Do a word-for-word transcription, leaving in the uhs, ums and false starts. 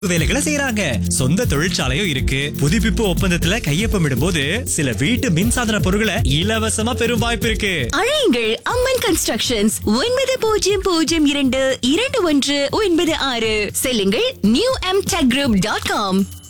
வேலைகளை செய்யறாங்க. சொந்த தொழிற்சாலையும் இருக்கு. புதுப்பிப்பு ஒப்பந்தத்துல கையொப்பமிடும் போது சில வீட்டு மின்சாதன பொருட்களை இலவசமா பெறும் வாய்ப்பு இருக்கு. அழையுங்கள் அம்மன் கன்ஸ்ட்ரக்ஷன்ஸ் ஒன்பது பூஜ்ஜியம் பூஜ்ஜியம் இரண்டு இரண்டு ஒன்று ஒன்பது ஆறு. செல்லுங்கள் new M tech group dot com.